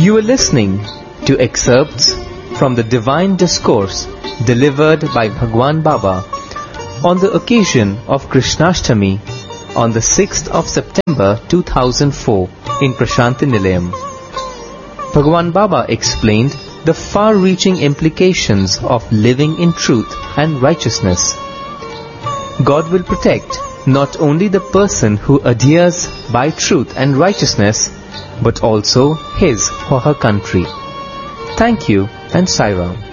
You are listening to excerpts from the Divine Discourse delivered by Bhagwan Baba on the occasion of Krishnashtami on the 6th of September 2004 in Prashanti Nilayam. Bhagwan Baba explained the far-reaching implications of living in truth and righteousness. God will protect not only the person who adheres by truth and righteousness, but also his or her country. Thank you and Sai Ram.